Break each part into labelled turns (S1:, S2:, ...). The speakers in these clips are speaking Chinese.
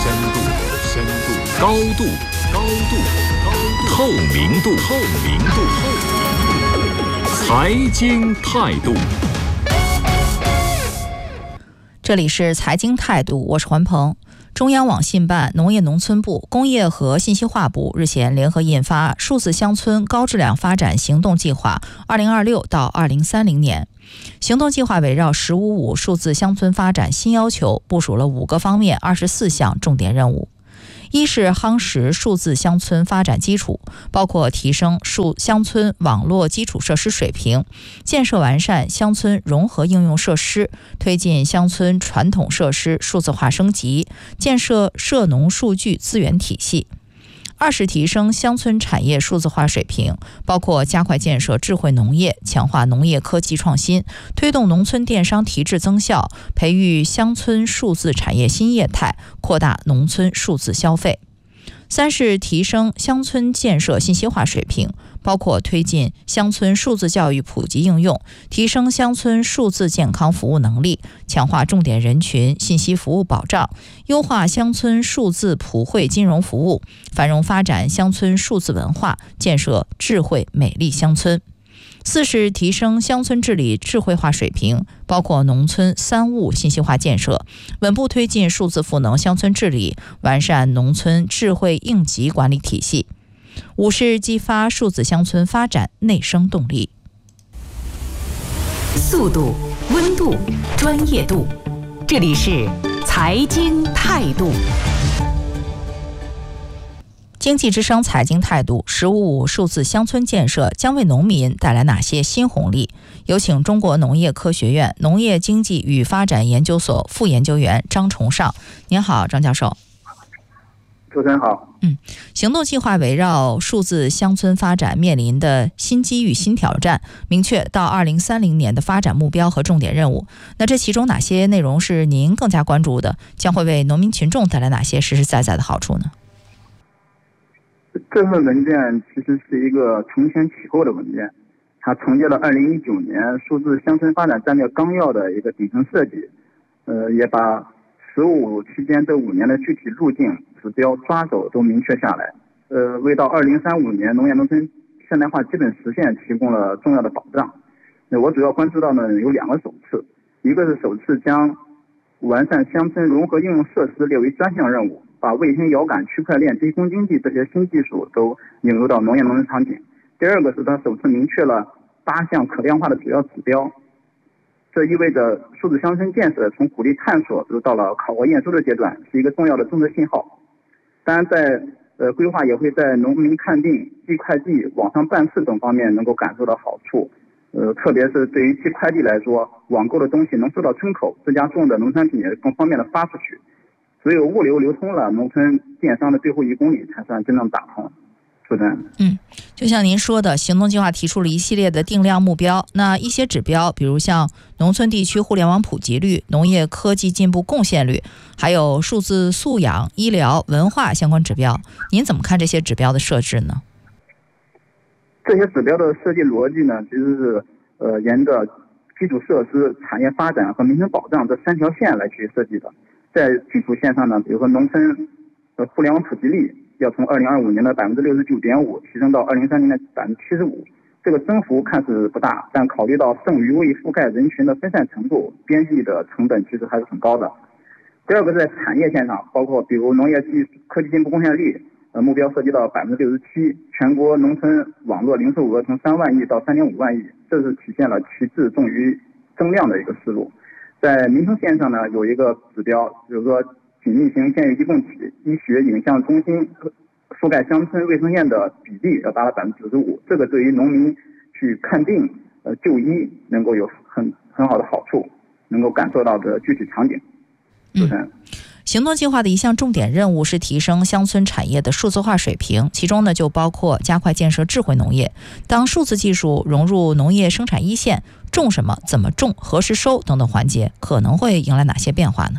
S1: 高度，透明度，财经态度。
S2: 这里是财经态度，我是环鹏。中央网信办、农业农村部、工业和信息化部日前联合印发《数字乡村高质量发展行动计划 （2026 到2030年）》。行动计划围绕“十五五”数字乡村发展新要求，部署了5个方面、24项重点任务。一是夯实数字乡村发展基础，包括提升乡村网络基础设施水平，建设完善乡村融合应用设施，推进乡村传统设施数字化升级，建设社农数据资源体系。二是提升乡村产业数字化水平，包括加快建设智慧农业，强化农业科技创新，推动农村电商提质增效，培育乡村数字产业新业态，扩大农村数字消费。三是提升乡村建设信息化水平，包括推进乡村数字教育普及应用，提升乡村数字健康服务能力，强化重点人群信息服务保障，优化乡村数字普惠金融服务，繁荣发展乡村数字文化，建设智慧美丽乡村。四是提升乡村治理智慧化水平，包括农村3务信息化建设，稳步推进数字赋能乡村治理，完善农村智慧应急管理体系。五是激发数字乡村发展内生动力。
S3: 速度、温度、专业度，这里是财经态度。
S2: 经济之声财经态度，“15五”数字乡村建设将为农民带来哪些新红利？有请中国农业科学院农业经济与发展研究所副研究员张崇尚。您好，张教授。
S4: 主持人好。
S2: 行动计划围绕数字乡村发展面临的新机遇、新挑战，明确到2030年的发展目标和重点任务。那这其中哪些内容是您更加关注的？将会为农民群众带来哪些实实在在的好处呢？
S4: 这份文件其实是一个承前启后的文件，它承接了2019年数字乡村发展战略纲要的一个底层设计，也把15期间这5年的具体路径、指标、抓手都明确下来，为到2035年农业农村现代化基本实现提供了重要的保障。我主要关注到呢有2个首次，一个是首次将完善乡村融合应用设施列为专项任务，把卫星遥感、区块链、低空经济这些新技术都引入到农业农村场景。第二个是它首次明确了8项可量化的主要指标，这意味着数字乡村建设从鼓励探索到了考核验收的阶段，是一个重要的政策信号。当然在规划也会在农民看病、寄快递、网上办事等方面能够感受到好处。特别是对于寄快递来说，网购的东西能收到村口，自家种的农产品也更方便的发出去。只有物流流通了，农村电商的最后1公里才算真正打通。是的。
S2: 就像您说的，行动计划提出了一系列的定量目标，那一些指标，比如像农村地区互联网普及率、农业科技进步贡献率，还有数字素养、医疗、文化相关指标，您怎么看这些指标的设置呢？
S4: 这些指标的设计逻辑呢，其实是沿着基础设施、产业发展和民生保障这3条线来去设计的。在基础线上呢，比如说农村互联网普及率要从2025年的69.5%提升到2030年的75%，这个增幅看似不大，但考虑到剩余未覆盖人群的分散程度，边际的成本其实还是很高的。第二个在产业线上，包括比如农业科技进步贡献率，目标涉及到67%，全国农村网络零售额从3万亿到3.5万亿，这是体现了其质重于增量的一个思路。在民生线上呢，有一个指标，比如说紧密型县域疾共体、医学影像中心覆盖乡村卫生院的比例要达到95%，这个对于农民去看病、就医能够有很好的好处，能够感受到的具体场景。
S2: 行动计划的一项重点任务是提升乡村产业的数字化水平，其中呢就包括加快建设智慧农业。当数字技术融入农业生产一线，种什么、怎么种、何时收等等环节，可能会迎来哪些变化呢？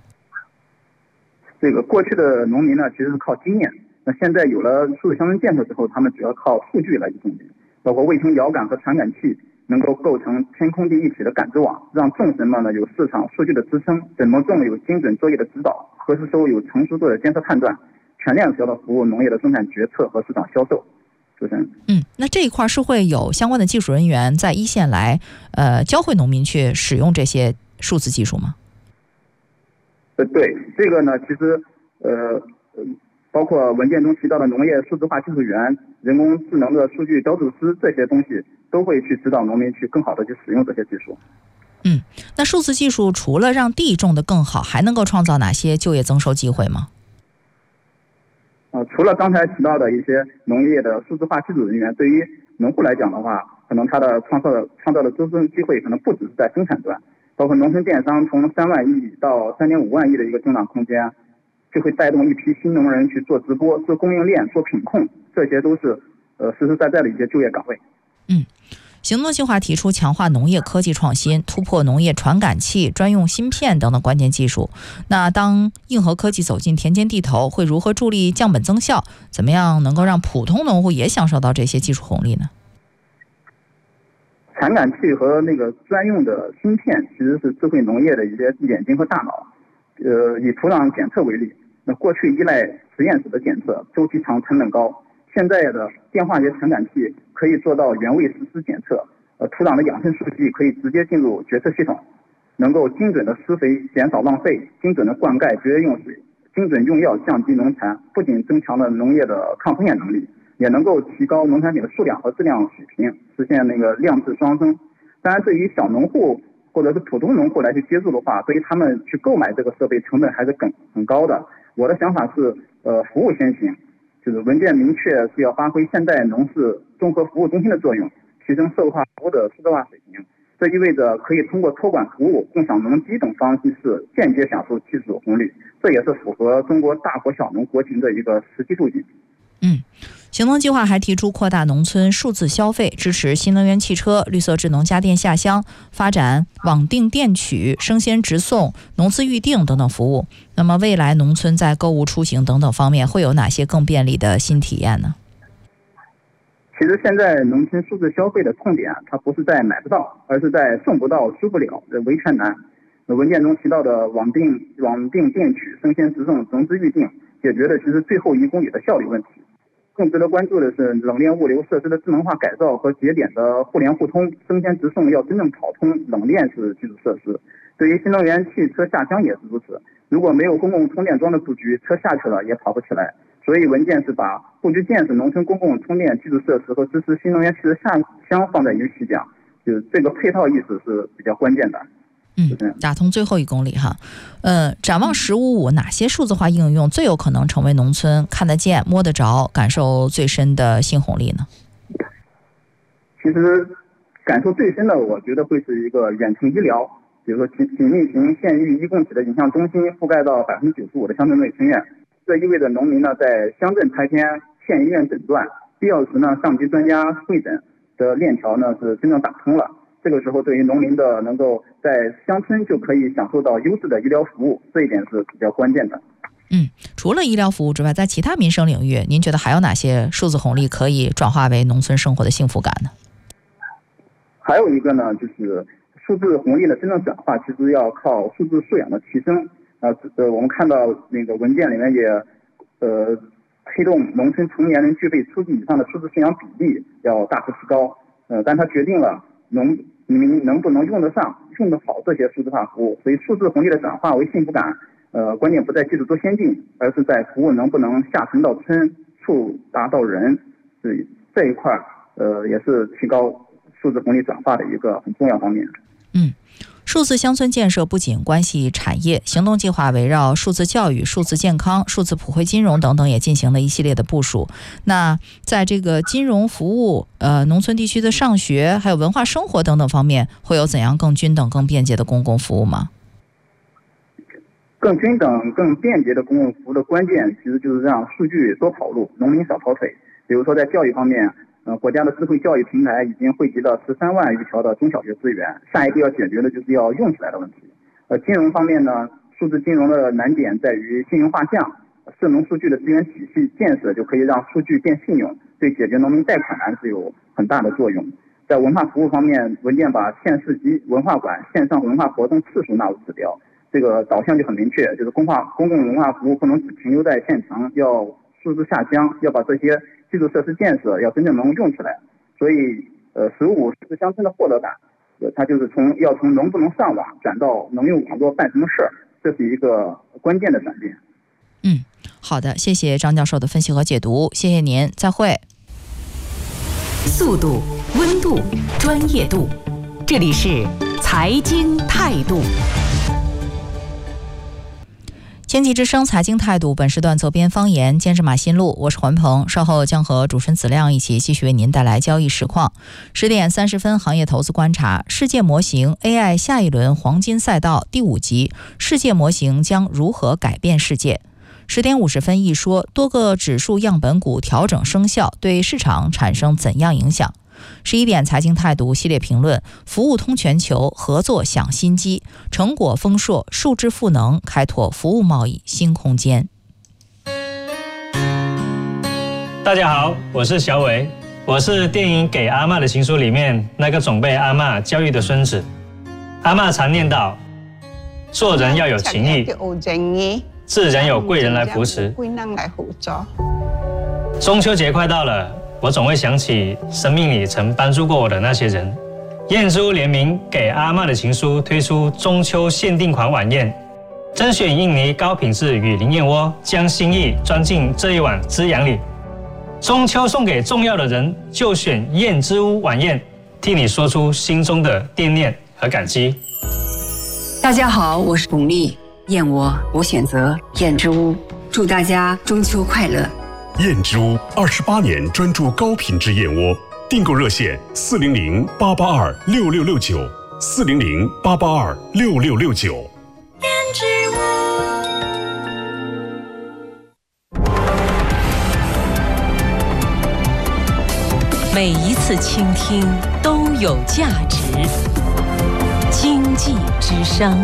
S4: 这个过去的农民呢，其实是靠经验。那现在有了数字乡村建设之后，他们主要靠数据来去种植，包括卫星遥感和传感器能够构成天空地一体的感知网，让种植们呢有市场数据的支撑，怎么种有精准作业的指导，何时收有成熟度的监测判断，全链条的服务农业的生产决策和市场销售。主持人，
S2: 那这一块是会有相关的技术人员在一线来教会农民去使用这些数字技术吗？
S4: 对，这个呢，其实包括文件中提到的农业数字化技术员、人工智能的数据标注师，这些东西都会去指导农民去更好的去使用这些技术。
S2: 那数字技术除了让地种得更好，还能够创造哪些就业增收机会吗？
S4: 除了刚才提到的一些农业的数字化技术人员，对于农户来讲的话，可能他的创造的增收机会可能不只是在生产端，包括农村电商从3万亿到3.5万亿的一个增长空间，就会带动一批新农人去做直播、做供应链、做品控，这些都是实实在在的一些就业岗位。
S2: 行动计划提出强化农业科技创新，突破农业传感器、专用芯片等等关键技术。那当硬核科技走进田间地头，会如何助力降本增效？怎么样能够让普通农户也享受到这些技术红利呢？
S4: 传感器和那个专用的芯片其实是智慧农业的一些眼睛和大脑。以土壤检测为例，那过去依赖实验室的检测，周期长、成本高。现在的电化学传感器可以做到原位实时检测，土壤的养分数据可以直接进入决策系统，能够精准的施肥，减少浪费，精准的灌溉，节约用水，精准用药，降低农残，不仅增强了农业的抗风险能力，也能够提高农产品的数量和质量水平，实现那个量质双升。当然，对于小农户或者是普通农户来去接触的话，对于他们去购买这个设备成本还是很高的。我的想法是，服务先行，就是文件明确是要发挥现代农事综合服务中心的作用，提升社会化服务的数字化水平。这意味着可以通过托管服务、共享农机等方式间接享受技术红利，这也是符合中国大国小农国情的一个实际路径。
S2: 行动计划还提出扩大农村数字消费，支持新能源汽车、绿色智能家电下乡，发展网订电取、生鲜直送、农资预订等等服务。那么未来农村在购物、出行等等方面会有哪些更便利的新体验呢？
S4: 其实现在农村数字消费的痛点，它不是在买不到，而是在送不到、输不了的维权难。文件中提到的网订电取、生鲜直送、农资预订，解决的其实最后1公里的效率问题。更值得关注的是冷链物流设施的智能化改造和节点的互联互通。生鲜直送要真正跑通，冷链是基础设施。对于新能源汽车下乡也是如此，如果没有公共充电桩的布局，车下去了也跑不起来。所以文件是把布局建设农村公共充电基础设施和支持新能源汽车下乡放在一起讲，就是这个配套意识是比较关键的。
S2: 打通最后1公里哈。展望1055，哪些数字化应用最有可能成为农村看得见、摸得着、感受最深的新红利呢？
S4: 其实感受最深的，我觉得会是一个远程医疗，比如说紧密型县域1共体的影像中心覆盖到95%的乡镇卫生院。这意味着农民呢在乡镇拍片、县医院诊断，必要时呢上级专家会诊的链条呢是真正打通了。这个时候对于农民的能够在乡村就可以享受到优质的医疗服务，这一点是比较关键的。
S2: 除了医疗服务之外，在其他民生领域，您觉得还有哪些数字红利可以转化为农村生活的幸福感呢？
S4: 还有一个呢，就是数字红利的真正转化，其实要靠数字素养的提升。我们看到那个文件里面也推动农村成年人具备初级以上的数字素养比例要大幅提高。但它决定了农民能不能用得上、用得好这些数字化服务。所以数字红利的转化为幸福感，关键不在技术多先进，而是在服务能不能下沉到村、触达到人。这一块也是提高数字红利转化的一个很重要方面。
S2: 数字乡村建设不仅关系产业，行动计划围绕数字教育、数字健康、数字普惠金融等等也进行了一系列的部署。那在这个金融服务、农村地区的上学还有文化生活等等方面，会有怎样更均等、更便捷的公共服务吗？
S4: 更均等、更便捷的公共服务的关键，其实就是让数据多跑路，农民少跑腿。比如说在教育方面，国家的智慧教育平台已经汇集了13万余条的中小学资源，下一步要解决的就是要用起来的问题。金融方面呢，数字金融的难点在于信用画像，市农数据的资源体系建设就可以让数据变信用，对解决农民贷款难是有很大的作用。 在文化服务方面，文件把县市级文化馆线上文化活动次数纳入指标，这个导向就很明确，就是公共文化服务不能只停留在现场，要数字下乡，要把这些基础设施建设要真正能用起来。所以15数字乡村的获得感，它就是从能不能上网转到能用网络办什么事儿，这是一个关键的转变。
S2: 好的，谢谢张教授的分析和解读，谢谢您，再会。
S3: 速度、温度、专业度，这里是财经态度。
S2: 经济之声财经态度，本时段责编方言，监制马新路，我是环鹏，稍后将和主持人子亮一起继续为您带来交易实况。10点30分，行业投资观察，世界模型 AI 下一轮黄金赛道第5集，世界模型将如何改变世界？10点50分一说，多个指数样本股调整生效，对市场产生怎样影响？11点财经态度系列评论，服务通全球，合作享新机，成果丰硕，数字赋能，开拓服务贸易新空间。
S5: 大家好，我是小伟，我是电影《给阿嬷的情书》里面那个总被阿嬷教育的孙子。阿嬷常念叨，做人要有情义，自然有贵人来扶持。中秋节快到了，我总会想起生命里曾帮助过我的那些人。燕之屋联名给阿嬷的情书推出中秋限定款晚宴，甄选印尼高品质雨林燕窝，将心意装进这一碗滋养里。中秋送给重要的人，就选燕之屋晚宴，替你说出心中的惦念和感激。
S6: 大家好，我是巩俐。燕窝，我选择燕之屋，祝大家中秋快乐。
S7: 燕之屋28年专注高品质燕窝，订购热线400-882-6669，400-882-6669。
S8: 燕之屋。
S3: 每一次倾听都有价值。经济之声。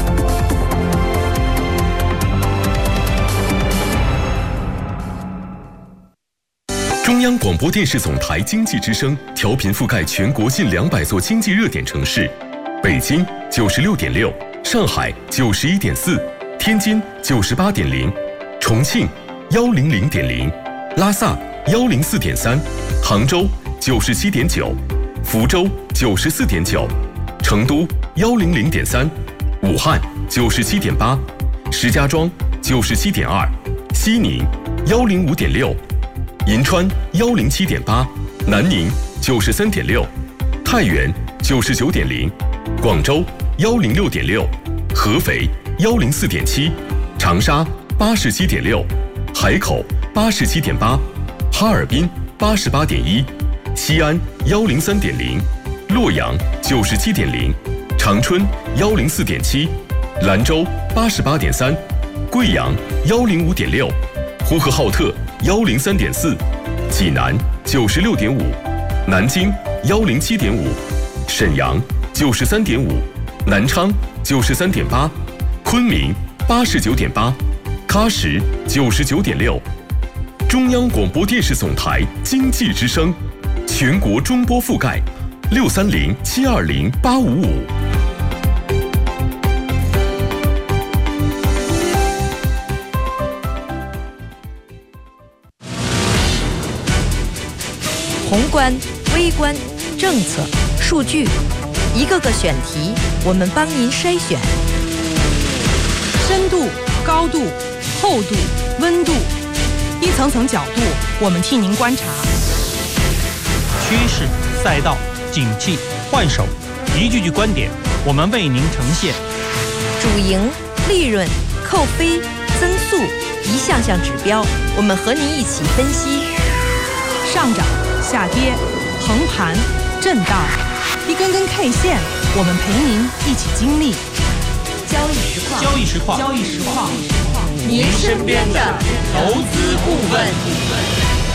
S9: 中央广播电视总台经济之声调频覆盖全国近200座经济热点城市，北京96.6，上海91.4，天津98.0，重庆100.0，拉萨104.3，杭州97.9，福州94.9，成都100.3，武汉97.8，石家庄97.2，西宁105.6。银川107.8，南宁93.6，太原99.0，广州106.6，合肥104.7，长沙87.6，海口87.8，哈尔滨88.1，西安103.0，洛阳97.0，长春104.7，兰州88.3，贵阳105.6，呼和浩特103.4，济南96.5，南京107.5，沈阳93.5，南昌93.8，昆明89.8，喀什99.6。中央广播电视总台经济之声，全国中波覆盖630-720-855。
S10: 宏观、微观、政策、数据，一个个选题，我们帮您筛选。
S11: 深度、高度、厚度、温度，一层层角度，我们替您观察。
S12: 趋势、赛道、景气、换手，一句句观点，我们为您呈现。
S10: 主营、利润、扣非、增速，一项项指标，我们和您一起分析。
S11: 上涨、下跌、横盘、震荡，一根根 K 线，我们陪您一起经历。
S10: 交易实况，
S12: 交易实况，
S11: 交易实况，
S10: 您身边的投资顾问。